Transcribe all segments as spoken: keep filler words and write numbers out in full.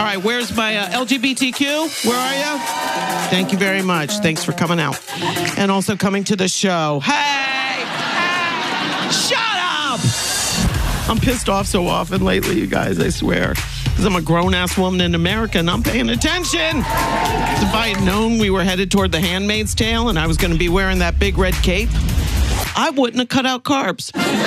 All right, where's my uh, L G B T Q? Where are you? Thank you very much. Thanks for coming out. And also coming to the show. Hey! Hey! Shut up! I'm pissed off so often lately, you guys, I swear. Because I'm a grown-ass woman in America and I'm paying attention. If I had known we were headed toward The Handmaid's Tale and I was going to be wearing that big red cape, I wouldn't have cut out carbs.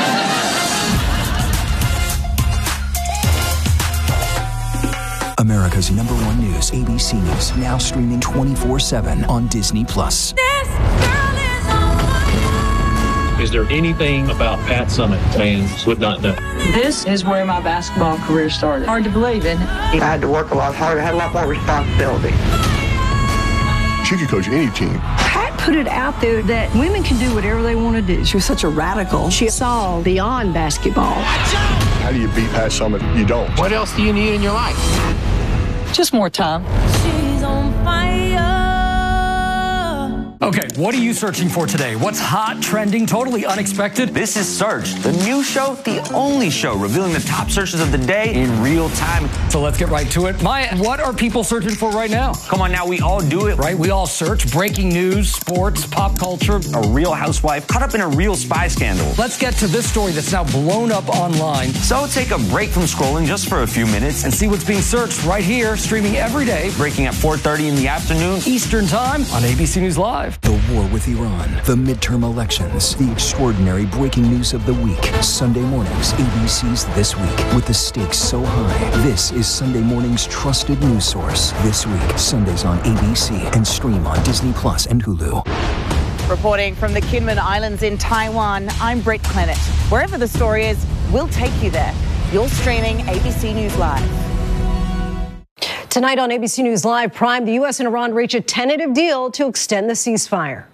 America's number one news, A B C News, now streaming twenty-four seven on Disney Plus. This girl is on fire. Is there anything about Pat Summitt fans would not know? This is where my basketball career started. Hard to believe, isn't it? I had to work a lot harder, I had a lot more responsibility. She could coach any team. Pat put it out there that women can do whatever they want to do. She was such a radical. She saw beyond basketball. How do you beat Pat Summitt? You don't. What else do you need in your life? Just more time. She's on fire. Okay, what are you searching for today? What's hot, trending, totally unexpected? This is Search, the new show, the only show revealing the top searches of the day in real time. So let's get right to it. Maya, what are people searching for right now? Come on now, we all do it. Right, we all search breaking news, sports, pop culture. A real housewife caught up in a real spy scandal. Let's get to this story that's now blown up online. So take a break from scrolling just for a few minutes And see what's being searched right here, streaming every day, breaking at four thirty in the afternoon. Eastern Time on A B C News Live. The war with Iran, the midterm elections, the extraordinary breaking news of the week. Sunday mornings, A B C's This Week, with the stakes so high. This is Sunday morning's trusted news source. This Week, Sundays on A B C and stream on Disney Plus and Hulu. Reporting from the Kinmen Islands in Taiwan, I'm Britt Clennett. Wherever the story is, we'll take you there. You're streaming A B C News Live. Tonight on A B C News Live, Prime, the U S and Iran reach a tentative deal to extend the ceasefire.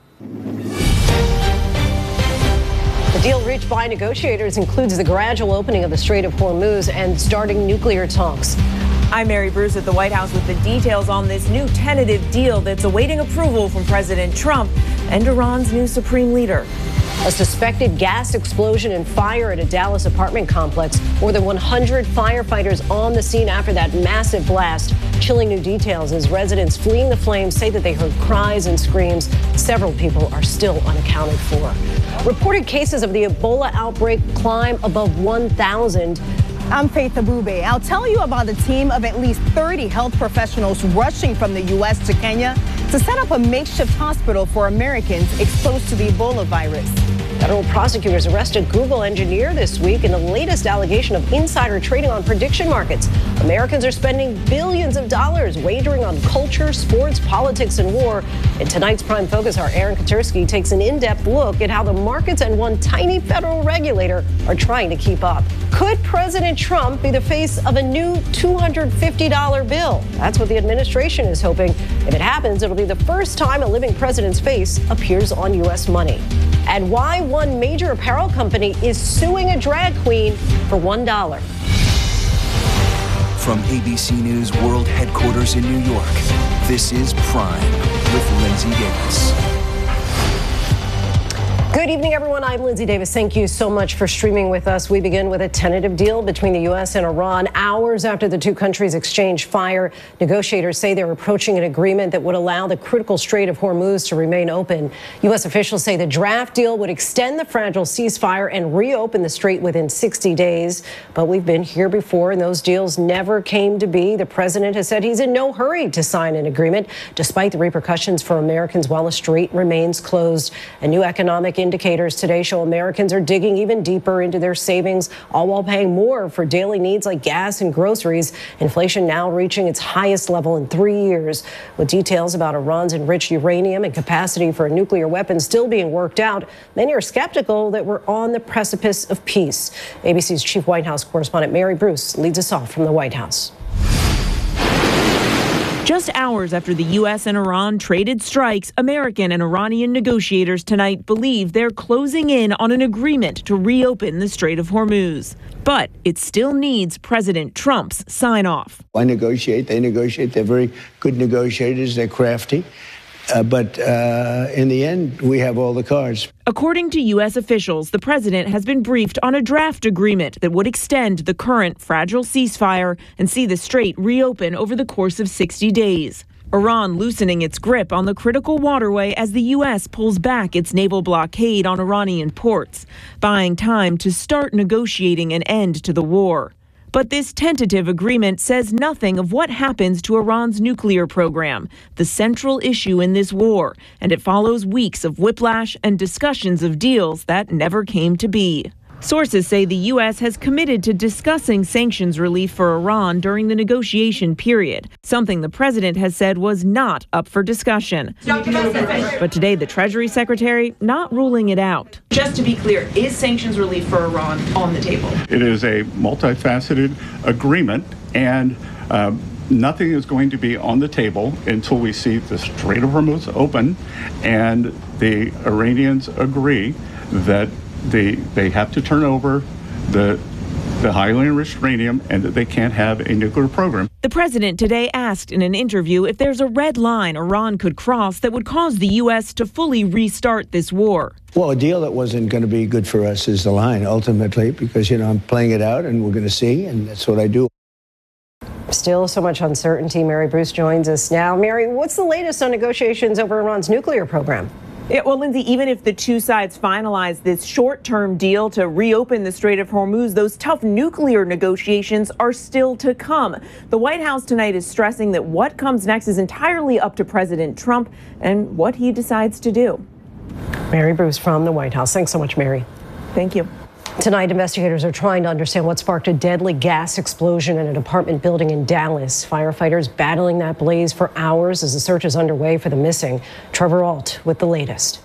The deal reached by negotiators includes the gradual opening of the Strait of Hormuz and starting nuclear talks. I'm Mary Bruce at the White House with the details on this new tentative deal that's awaiting approval from President Trump and Iran's new supreme leader. A suspected gas explosion and fire at a Dallas apartment complex. More than one hundred firefighters on the scene after that massive blast. Chilling new details as residents fleeing the flames say that they heard cries and screams. Several people are still unaccounted for. Reported cases of the Ebola outbreak climb above one thousand. I'm Faith Abube. I'll tell you about a team of at least thirty health professionals rushing from the U S to Kenya to set up a makeshift hospital for Americans exposed to the Ebola virus. Federal prosecutors arrested Google engineer this week in the latest allegation of insider trading on prediction markets. Americans are spending billions of dollars wagering on culture, sports, politics, and war. In tonight's Prime Focus, our Aaron Katursky takes an in-depth look at how the markets and one tiny federal regulator are trying to keep up. Could President Trump be the face of a new two hundred fifty dollar bill? That's what the administration is hoping. If it happens, it'll be the first time a living president's face appears on U S money. And why one major apparel company is suing a drag queen for one dollar. From A B C News World Headquarters in New York, this is Prime with Lindsay Davis. Good evening, everyone. I'm Lindsay Davis. Thank you so much for streaming with us. We begin with a tentative deal between the U S and Iran. Hours after the two countries exchanged fire, negotiators say they're approaching an agreement that would allow the critical Strait of Hormuz to remain open. U S officials say the draft deal would extend the fragile ceasefire and reopen the strait within sixty days. But we've been here before, and those deals never came to be. The president has said he's in no hurry to sign an agreement, despite the repercussions for Americans while the strait remains closed. A new economic indicators today show Americans are digging even deeper into their savings, all while paying more for daily needs like gas and groceries. Inflation now reaching its highest level in three years. With details about Iran's enriched uranium and capacity for a nuclear weapon still being worked out, many are skeptical that we're on the precipice of peace. A B C's chief White House correspondent Mary Bruce leads us off from the White House. Just hours after the U S and Iran traded strikes, American and Iranian negotiators tonight believe they're closing in on an agreement to reopen the Strait of Hormuz. But it still needs President Trump's sign-off. I negotiate, they negotiate. They're very good negotiators. They're crafty. Uh, but uh, in the end, we have all the cards. According to U S officials, the president has been briefed on a draft agreement that would extend the current fragile ceasefire and see the strait reopen over the course of sixty days. Iran loosening its grip on the critical waterway as the U S pulls back its naval blockade on Iranian ports, buying time to start negotiating an end to the war. But this tentative agreement says nothing of what happens to Iran's nuclear program, the central issue in this war, and it follows weeks of whiplash and discussions of deals that never came to be. Sources say the U S has committed to discussing sanctions relief for Iran during the negotiation period, something the president has said was not up for discussion. But today, the Treasury Secretary not ruling it out. Just to be clear, is sanctions relief for Iran on the table? It is a multifaceted agreement, and uh, nothing is going to be on the table until we see the Strait of Hormuz open and the Iranians agree that They they have to turn over the the highly enriched uranium and that they can't have a nuclear program. The president today asked in an interview if there's a red line Iran could cross that would cause the U S to fully restart this war. Well, a deal that wasn't going to be good for us is the line, ultimately, because, you know, I'm playing it out and we're going to see, and that's what I do. Still so much uncertainty. Mary Bruce joins us now. Mary, what's the latest on negotiations over Iran's nuclear program? Yeah, well, Lindsay, even if the two sides finalize this short-term deal to reopen the Strait of Hormuz, those tough nuclear negotiations are still to come. The White House tonight is stressing that what comes next is entirely up to President Trump and what he decides to do. Mary Bruce from the White House. Thanks so much, Mary. Thank you. Tonight, investigators are trying to understand what sparked a deadly gas explosion in an apartment building in Dallas. Firefighters battling that blaze for hours as the search is underway for the missing. Trevor Ault with the latest.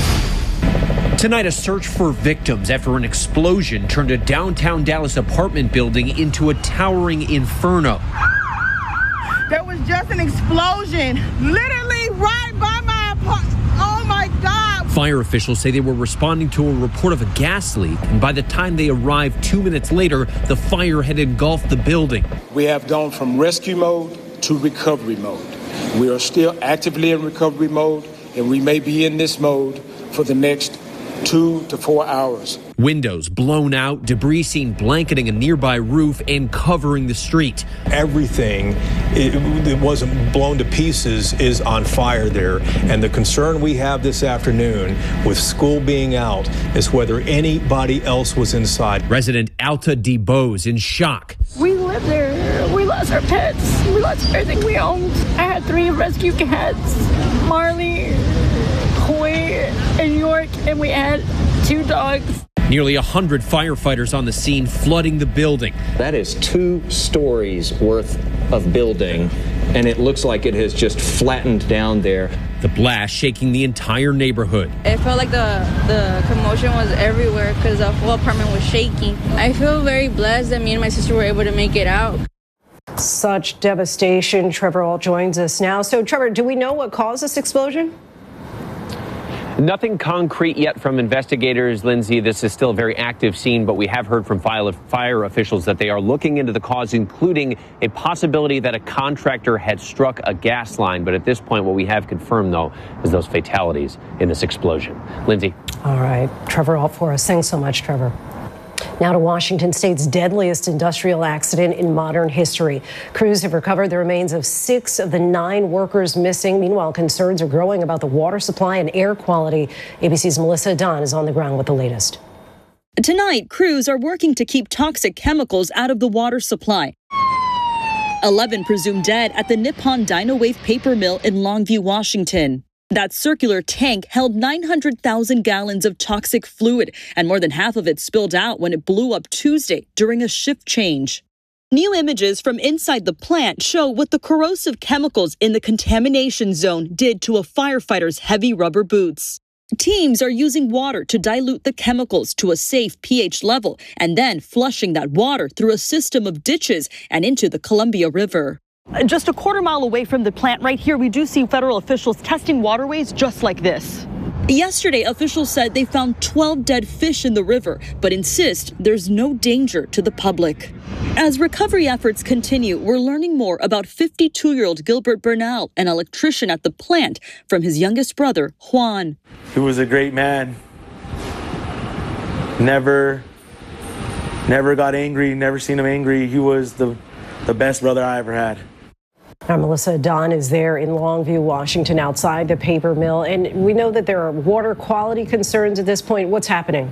Tonight, a search for victims after an explosion turned a downtown Dallas apartment building into a towering inferno. There was just an explosion literally right by my apartment. Oh, my God. Fire officials say they were responding to a report of a gas leak, and by the time they arrived two minutes later, the fire had engulfed the building. We have gone from rescue mode to recovery mode. We are still actively in recovery mode, and we may be in this mode for the next two to four hours. Windows blown out, debris seen blanketing a nearby roof and covering the street. Everything it, it wasn't blown to pieces is on fire there. And the concern we have this afternoon with school being out is whether anybody else was inside. Resident Alta DeBose in shock. We lived there. We lost our pets. We lost everything we owned. I had three rescue cats, Marley, Hoy, and York, and we had two dogs. Nearly one hundred firefighters on the scene flooding the building. That is two stories worth of building, and it looks like it has just flattened down there. The blast shaking the entire neighborhood. It felt like the, the commotion was everywhere because the whole apartment was shaking. I feel very blessed that me and my sister were able to make it out. Such devastation. Trevor Ault joins us now. So, Trevor, do we know what caused this explosion? Nothing concrete yet from investigators, Lindsay. This is still a very active scene, but we have heard from fire officials that they are looking into the cause, including a possibility that a contractor had struck a gas line. But at this point, what we have confirmed, though, is those fatalities in this explosion. Lindsay. All right. Trevor Ault for us. Thanks so much, Trevor. Now to Washington State's deadliest industrial accident in modern history. Crews have recovered the remains of six of the nine workers missing. Meanwhile, concerns are growing about the water supply and air quality. A B C's Melissa Dunn is on the ground with the latest. Tonight, crews are working to keep toxic chemicals out of the water supply. eleven presumed dead at the Nippon Dynawave paper mill in Longview, Washington. That circular tank held nine hundred thousand gallons of toxic fluid, and more than half of it spilled out when it blew up Tuesday during a shift change. New images from inside the plant show what the corrosive chemicals in the contamination zone did to a firefighter's heavy rubber boots. Teams are using water to dilute the chemicals to a safe pH level and then flushing that water through a system of ditches and into the Columbia River. Just a quarter mile away from the plant right here, we do see federal officials testing waterways just like this. Yesterday, officials said they found twelve dead fish in the river, but insist there's no danger to the public. As recovery efforts continue, we're learning more about fifty-two-year-old Gilbert Bernal, an electrician at the plant, from his youngest brother, Juan. He was a great man. Never, never got angry, never seen him angry. He was the, the best brother I ever had. Our Melissa Don is there in Longview, Washington, outside the paper mill. And we know that there are water quality concerns at this point. What's happening?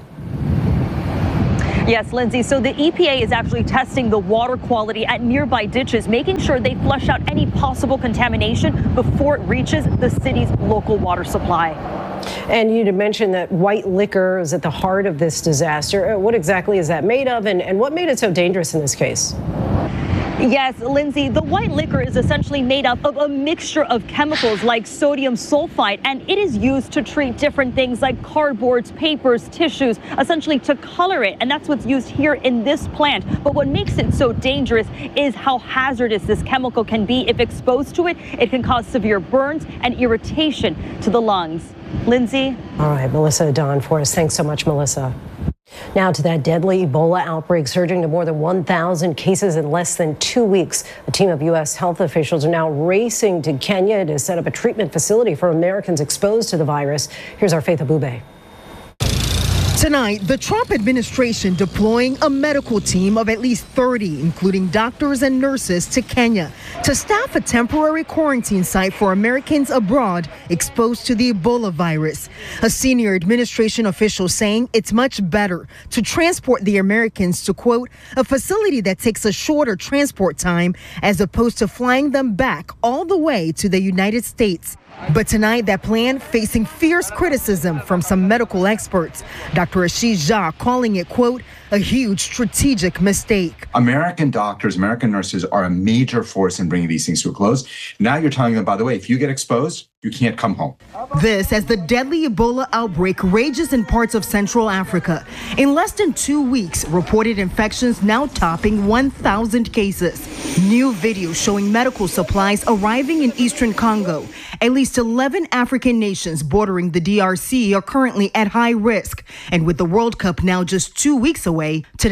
Yes, Lindsay. So the E P A is actually testing the water quality at nearby ditches, making sure they flush out any possible contamination before it reaches the city's local water supply. And you mentioned that white liquor is at the heart of this disaster. What exactly is that made of, and, and what made it so dangerous in this case? Yes, Lindsay, the white liquor is essentially made up of a mixture of chemicals like sodium sulfite, and it is used to treat different things like cardboards, papers, tissues, essentially to color it. And that's what's used here in this plant. But what makes it so dangerous is how hazardous this chemical can be. If exposed to it, it can cause severe burns and irritation to the lungs. Lindsay? All right, Melissa Don for us. Thanks so much, Melissa. Now to that deadly Ebola outbreak, surging to more than one thousand cases in less than two weeks. A team of U S health officials are now racing to Kenya to set up a treatment facility for Americans exposed to the virus. Here's our Faith Abube. Tonight, the Trump administration deploying a medical team of at least thirty, including doctors and nurses, to Kenya to staff a temporary quarantine site for Americans abroad exposed to the Ebola virus. A senior administration official saying it's much better to transport the Americans to, quote, a facility that takes a shorter transport time as opposed to flying them back all the way to the United States. But tonight, that plan facing fierce criticism from some medical experts. Doctor Ashish Jha calling it, quote, a huge strategic mistake. American doctors, American nurses are a major force in bringing these things to a close. Now you're telling them, by the way, if you get exposed, you can't come home. This as the deadly Ebola outbreak rages in parts of Central Africa. In less than two weeks, reported infections now topping one thousand cases. New video showing medical supplies arriving in eastern Congo. At least eleven African nations bordering the D R C are currently at high risk. And with the World Cup now just two weeks away, today